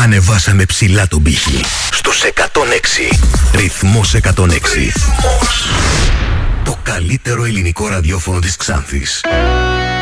Ανεβάσαμε ψηλά τον πύχη. Στους 106. Ρυθμός 106. Το καλύτερο ελληνικό ραδιόφωνο της Ξάνθης.